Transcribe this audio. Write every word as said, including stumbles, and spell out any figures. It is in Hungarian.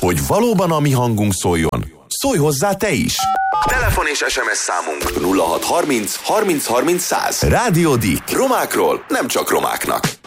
Hogy valóban a mi hangunk szóljon, szólj hozzá te is! Telefon és es em es számunk nulla hat harminc harminc harminc száz. Rádió Dick. Romákról nem csak romáknak.